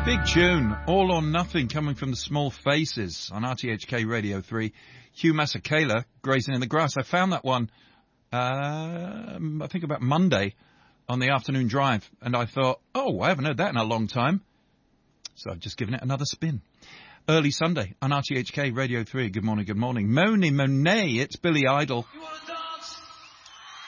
Big tune, All or Nothing, coming from the Small Faces on RTHK Radio 3. Hugh Masekela, Grazing in the Grass. I found that one, I think about Monday on the afternoon drive, and I thought, oh, I haven't heard that in a long time. So I've just given it another spin. Early Sunday on RTHK Radio 3. Good morning, good morning. Moni Monet, it's Billy Idol.